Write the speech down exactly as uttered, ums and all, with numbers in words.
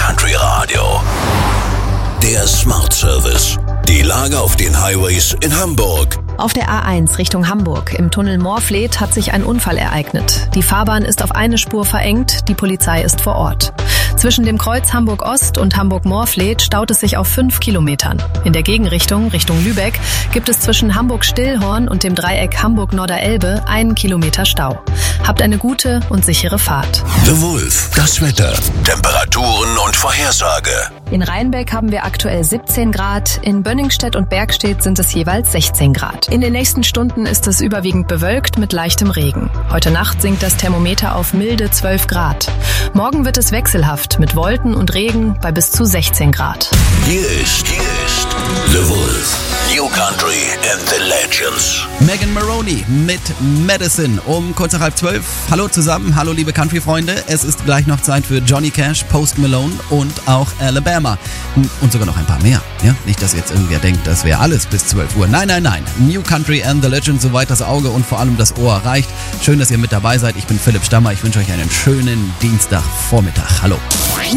Country Radio. Der Smart Service. Die Lage auf den Highways in Hamburg. Auf der A eins Richtung Hamburg im Tunnel Moorfleet hat sich ein Unfall ereignet. Die Fahrbahn ist auf eine Spur verengt, die Polizei ist vor Ort. Zwischen dem Kreuz Hamburg-Ost und Hamburg-Moorfleet staut es sich auf fünf Kilometern. In der Gegenrichtung, Richtung Lübeck, gibt es zwischen Hamburg-Stillhorn und dem Dreieck Hamburg-Norderelbe einen Kilometer Stau. Habt eine gute und sichere Fahrt. The Wolf, das Wetter, Temperaturen und Vorhersage. In Rheinbeck haben wir aktuell siebzehn Grad, in Bönningstedt und Bergstedt sind es jeweils sechzehn Grad. In den nächsten Stunden ist es überwiegend bewölkt mit leichtem Regen. Heute Nacht sinkt das Thermometer auf milde zwölf Grad. Morgen wird es wechselhaft mit Wolken und Regen bei bis zu sechzehn Grad. Hier ist, hier ist The Wolf. New Country and the Legends. Megan Maroney mit Medicine um kurz nach halb zwölf. Hallo zusammen, hallo liebe Country-Freunde. Es ist gleich noch Zeit für Johnny Cash, Post Malone und auch Alabama. Und sogar noch ein paar mehr. Ja? Nicht, dass jetzt irgendwer denkt, das wäre alles bis zwölf Uhr. Nein, nein, nein. New Country and the Legends, soweit das Auge und vor allem das Ohr reicht. Schön, dass ihr mit dabei seid. Ich bin Philipp Stammer. Ich wünsche euch einen schönen Dienstagvormittag. Hallo.